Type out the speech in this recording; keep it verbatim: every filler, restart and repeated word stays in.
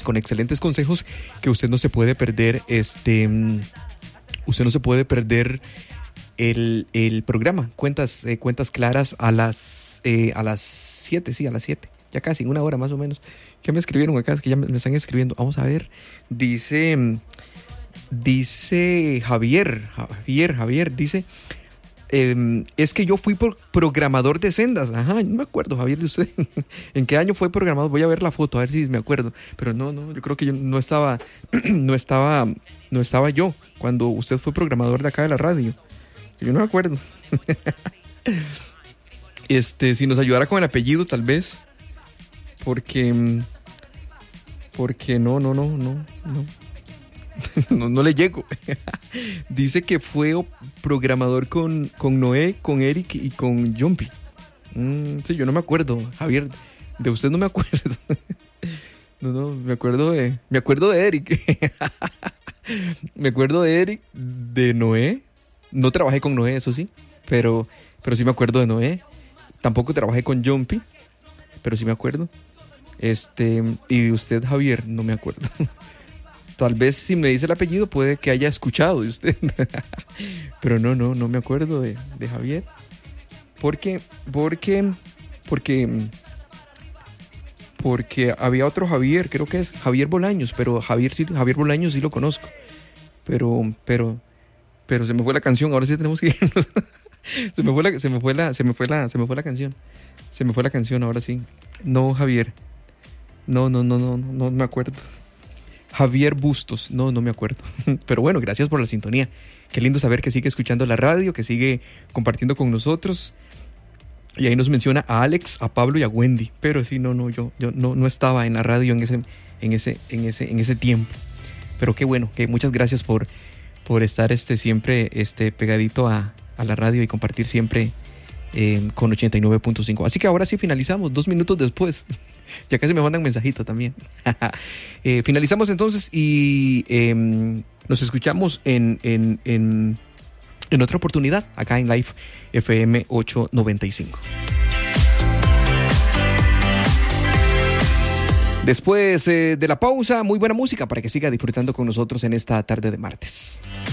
con excelentes consejos que usted no se puede perder. Este, usted no se puede perder el, el programa. Cuentas, eh, cuentas claras a las, eh, a las siete, sí, a las siete. Ya casi, una hora más o menos. ¿Qué me escribieron acá? Es que ya me, me están escribiendo. Vamos a ver. Dice, dice Javier, Javier, Javier, dice... Eh, es que yo fui por programador de sendas. Ajá, no me acuerdo, Javier, de usted. ¿En qué año fue programador? Voy a ver la foto, a ver si me acuerdo. Pero no, no, yo creo que yo no estaba, no estaba, no estaba yo cuando usted fue programador de acá de la radio. Yo no me acuerdo. Este, si nos ayudara con el apellido, tal vez. Porque, porque no, no, no, no, no. No, no le llego. Dice que fue programador con, con Noé, con Eric y con Jumpy. Mm, sí, yo no me acuerdo, Javier. De usted no me acuerdo. No, no, me acuerdo de. Me acuerdo de Eric. Me acuerdo de Eric, de Noé. No trabajé con Noé, eso sí. Pero, pero sí me acuerdo de Noé. Tampoco trabajé con Jumpy. Pero sí me acuerdo. Este. Y de usted, Javier, no me acuerdo. Tal vez si me dice el apellido puede que haya escuchado de usted. Pero no, no, no me acuerdo de, de Javier. Porque, porque, porque, porque había otro Javier, creo que es Javier Bolaños, pero Javier, sí, Javier Bolaños sí lo conozco. Pero, pero, pero se me fue la canción, ahora sí tenemos que irnos. se me fue la, se me fue la, se me fue la, se me fue la canción. Se me fue la canción, ahora sí. No, Javier. No, no, no, no, no, no me acuerdo. Javier Bustos, no, no me acuerdo. Pero bueno, gracias por la sintonía. Qué lindo saber que sigue escuchando la radio, que sigue compartiendo con nosotros. Y ahí nos menciona a Alex, a Pablo y a Wendy. Pero sí, no, no, yo, yo no, no estaba en la radio en ese, en ese, en ese, en ese tiempo. Pero qué bueno, que muchas gracias por, por estar este, siempre este, pegadito a, a la radio y compartir siempre eh, con ochenta y nueve punto cinco. Así que ahora sí finalizamos, dos minutos después. Ya casi me mandan mensajito también. eh, finalizamos entonces y eh, nos escuchamos en, en, en, en otra oportunidad acá en Live F M ochocientos noventa y cinco. Después eh, de la pausa, muy buena música para que siga disfrutando con nosotros en esta tarde de martes.